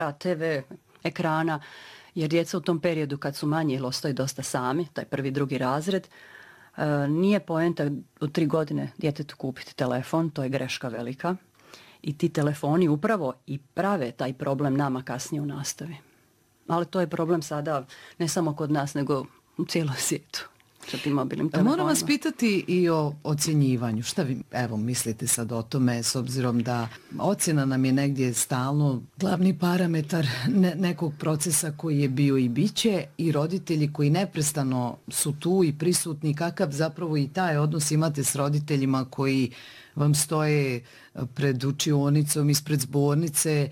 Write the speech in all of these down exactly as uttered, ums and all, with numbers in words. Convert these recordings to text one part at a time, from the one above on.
te ve, ekrana, jer djeca u tom periodu kad su manji ili ostaju dosta sami, taj prvi, drugi razred, nije poenta u tri godine djetetu kupiti telefon, to je greška velika. I ti telefoni upravo i prave taj problem nama kasnije u nastavi. Ali to je problem sada ne samo kod nas, nego u cijelom svijetu. Moram vas pitati i o ocjenjivanju. Šta vi evo mislite sad o tome, s obzirom da ocjena nam je negdje stalno glavni parametar ne, nekog procesa koji je bio i biće, i roditelji koji neprestano su tu i prisutni, kakav zapravo i taj odnos imate s roditeljima koji vam stoje pred učionicom, ispred zbornice,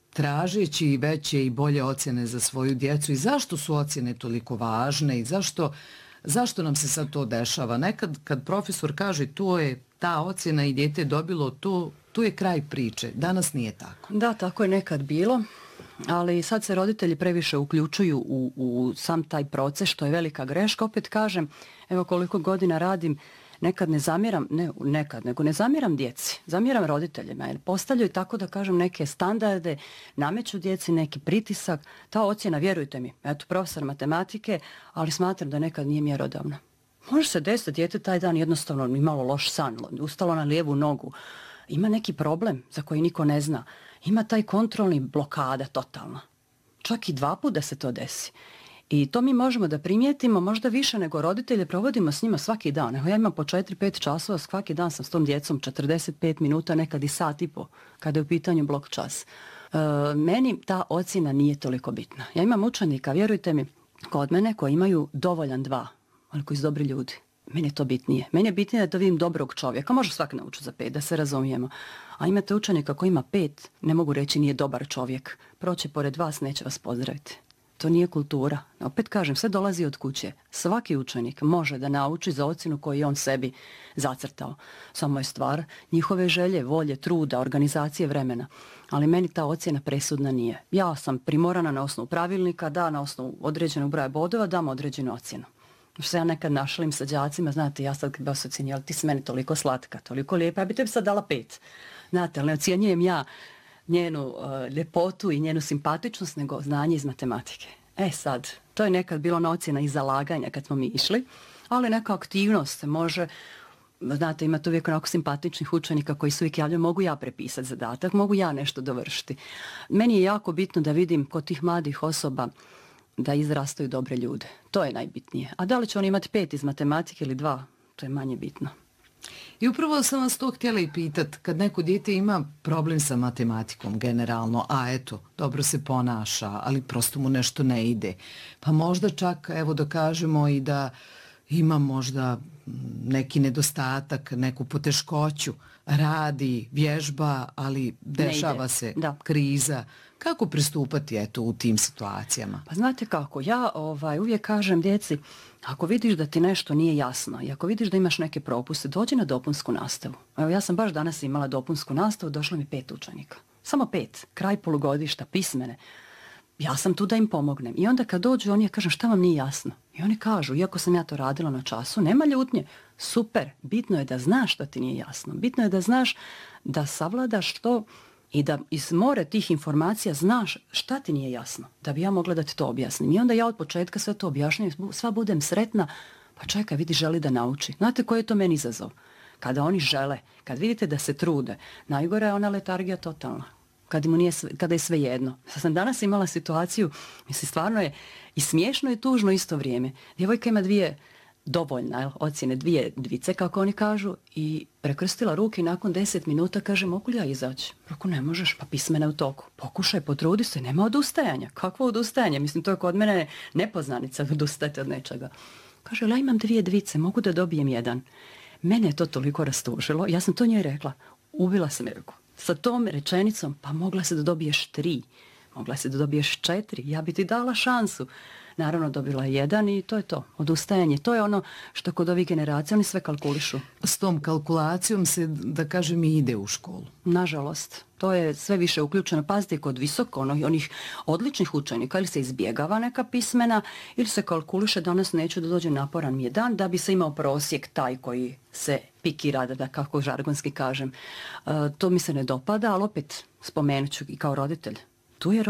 tražeći veće i bolje ocjene za svoju djecu, i zašto su ocjene toliko važne i zašto Zašto nam se sad to dešava? Nekad kad profesor kaže to je ta ocjena i dijete je dobilo to, tu je kraj priče. Danas nije tako. Da, tako je nekad bilo, ali sad se roditelji previše uključuju u, u sam taj proces, što je velika greška. Opet kažem, evo koliko godina radim, nekad ne zamjeram, ne nekad, nego ne zamjeram djeci, zamjeram roditeljima, jer postavljaju tako da kažem neke standarde, nameću djeci neki pritisak, ta ocjena, vjerujte mi, eto profesor matematike, ali smatram da nekad nije mjerodavna. Može se desiti, dijete taj dan jednostavno imalo loš san, ustalo na lijevu nogu, ima neki problem za koji niko ne zna, ima taj kontrolni blokada totalna, čak i dva puta da se to desi. I to mi možemo da primijetimo možda više nego roditelje, provodimo s njima svaki dan. Evo ja imam po četiri pet časova, svaki dan sam s tom djecom četrdeset pet minuta, nekad i sat i po, kada je u pitanju blok čas. E, meni ta ocjena nije toliko bitna. Ja imam učenika, vjerujte mi, kod mene koji imaju dovoljan dva, ali koji su dobri ljudi. Meni je to bitnije. Meni je bitnije da vidim dobrog čovjeka. Može svak naučiti za pet, da se razumijemo. A imate učenika koji ima pet, ne mogu reći nije dobar čovjek. Proće pored vas, neće vas pozdraviti. To nije kultura. Opet kažem, sve dolazi od kuće. Svaki učenik može da nauči za ocjenu koju je on sebi zacrtao. Samo je stvar njihove želje, volje, truda, organizacije vremena. Ali meni ta ocjena presudna nije. Ja sam primorana na osnovu pravilnika, da na osnovu određenog broja bodova dam određenu ocjenu. Što se ja nekad našalim sa đacima, znate, ja sad kad bi vas ocjenjala, ti si meni toliko slatka, toliko lijepa, ja bi tebi sad dala pet. Znate, ali ne ocjenjujem ja njenu uh, ljepotu i njenu simpatičnost, nego znanje iz matematike. E sad, to je nekad bilo na ocjena i zalaganja kad smo mi išli, ali neka aktivnost se može, znate, imate uvijek onako simpatičnih učenika koji se uvijek javljaju, mogu ja prepisati zadatak, mogu ja nešto dovršiti. Meni je jako bitno da vidim kod tih mladih osoba da izrastaju dobre ljude. To je najbitnije. A da li će oni imati pet iz matematike ili dva, to je manje bitno. I upravo sam vas to htjela i pitat, kad neko dijete ima problem sa matematikom generalno, a eto, dobro se ponaša, ali prosto mu nešto ne ide, pa možda čak, evo da kažemo i da ima možda neki nedostatak, neku poteškoću, radi, vježba, ali dešava se da. kriza. Kako pristupati eto u tim situacijama? Pa znate kako, ja ovaj, uvijek kažem djeci, ako vidiš da ti nešto nije jasno i ako vidiš da imaš neke propuste, dođi na dopunsku nastavu. Evo ja sam baš danas imala dopunsku nastavu, došlo mi pet učenika. Samo pet, kraj polugodišta, pismene. Ja sam tu da im pomognem. I onda kad dođu, oni ja kažem šta vam nije jasno. I oni kažu, iako sam ja to radila na času, nema ljutnje. Super, bitno je da znaš što ti nije jasno. Bitno je da znaš da savladaš to i da iz more tih informacija znaš šta ti nije jasno. Da bi ja mogla da ti to objasnim. I onda ja od početka sve to objašnjam, sva budem sretna, pa čekaj, vidi, želi da nauči. Znate koji je to meni izazov? Kada oni žele, kad vidite da se trude, najgore je ona letargija totalna. Kada, mu nije, kada je sve jedno. Sad sam danas imala situaciju, mislim, stvarno je i smiješno i tužno isto vrijeme. Djevojka ima dvije dovoljna ocjene, dvije dvice, kako oni kažu, i prekrstila ruke i nakon deset minuta kaže, mogu li ja izaći? Ako ne možeš, pa pismena u toku. Pokušaj, potrudi se, nema odustajanja. Kakvo odustajanje? Mislim, to je kod mene nepoznanica odustajati od nečega. Kaže, ja imam dvije dvice, mogu da dobijem jedan. Mene je to toliko rastužilo, ja sam to njoj rekla, ubila sam Mirku. Sa tom rečenicom, pa mogla se da dobiješ tri, mogla se da dobiješ četiri, ja bi ti dala šansu. Naravno dobila je jedan i to je to, odustajanje. To je ono što kod ovih generacija oni sve kalkulišu. S tom kalkulacijom se, da kažem, i ide u školu. Nažalost, to je sve više uključeno. Pazite, kod visoko ono, onih odličnih učenika ili se izbjegava neka pismena ili se kalkuliše danas neću da dođe naporan mi je dan da bi se imao prosjek taj koji se pikira, da kako žargonski kažem. E, to mi se ne dopada, ali opet spomenut ću i kao roditelj. Tu je